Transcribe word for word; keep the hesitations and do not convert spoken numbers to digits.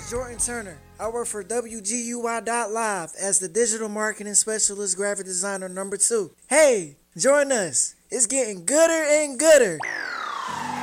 is Jordan Turner. I work for W G U I dot live as the digital marketing specialist graphic designer number two. Hey, join us. It's getting gooder and gooder.